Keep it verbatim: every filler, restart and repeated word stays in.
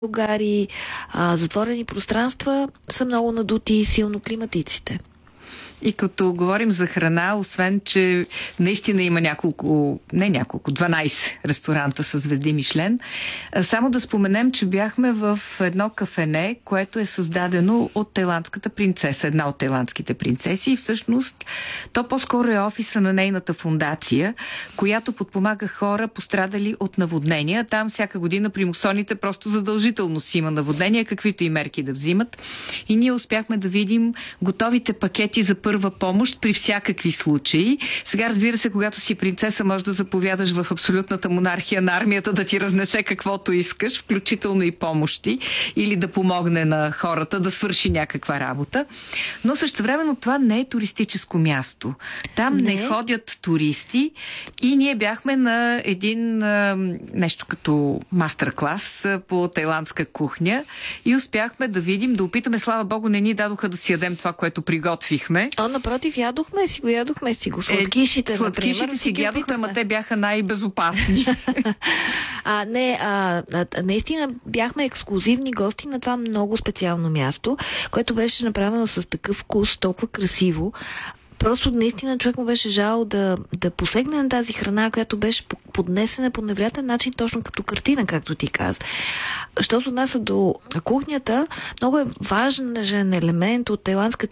гари, а, затворени пространства са много надути и силно климатиците. И като говорим за храна, освен, че наистина има няколко, не няколко, дванайсет ресторанта с звезди Мишлен, само да споменем, че бяхме в едно кафене, което е създадено от тайландската принцеса, една от тайландските принцеси, и всъщност то по-скоро е офиса на нейната фундация, която подпомага хора, пострадали от наводнения. Там всяка година при мусоните просто задължително си има наводнения, каквито и мерки да взимат. И ние успяхме да видим готовите пакети за първа помощ при всякакви случаи. Сега, разбира се, когато си принцеса, можеш да заповядаш в абсолютната монархия на армията да ти разнесе каквото искаш, включително и помощи, или да помогне на хората да свърши някаква работа. Но същевременно това не е туристическо място. Там не, не ходят туристи и ние бяхме на един а, нещо като мастер-клас по тайландска кухня и успяхме да видим, да опитаме, слава богу, не ни дадоха да си ядем това, което приготвихме. А, напротив, ядохме си го, ядохме си го. Сладкишите, е, сладкишите например, си ги ядохме, ама те бяха най-безопасни. а, не, а, а, наистина бяхме ексклюзивни гости на това много специално място, което беше направено с такъв вкус, толкова красиво. Просто наистина човек му беше жал да, да посегне на тази храна, която беше поднесена по невероятен начин, точно като картина, както ти каза. Защото отнася до кухнята, много е важен елемент от тайландската